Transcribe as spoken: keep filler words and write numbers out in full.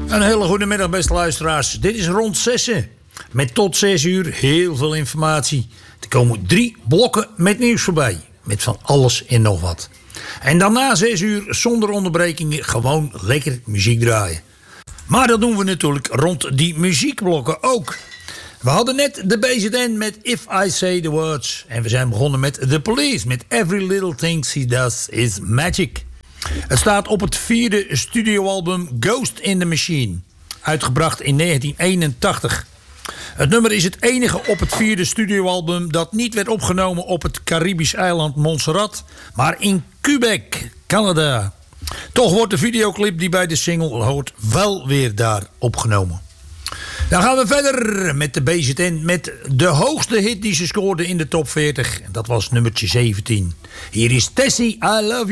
Een hele goede middag, beste luisteraars. Dit is Rond Zessen. Met tot zes uur heel veel informatie. Er komen drie blokken met nieuws voorbij. Met van alles en nog wat. En daarna zes uur zonder onderbrekingen gewoon lekker muziek draaien. Maar dat doen we natuurlijk rond die muziekblokken ook. We hadden net de B Z N met If I Say The Words. En we zijn begonnen met The Police met Every Little Thing She Does Is Magic. Het staat op het vierde studioalbum Ghost in the Machine. Uitgebracht in negentien eenentachtig. Het nummer is het enige op het vierde studioalbum dat niet werd opgenomen op het Caribisch eiland Montserrat, maar in Quebec, Canada. Toch wordt de videoclip die bij de single hoort wel weer daar opgenomen. Dan gaan we verder met de B Z N met de hoogste hit die ze scoorde in de top veertig. Dat was nummertje zeventien. Hier is Tessie, I Love You.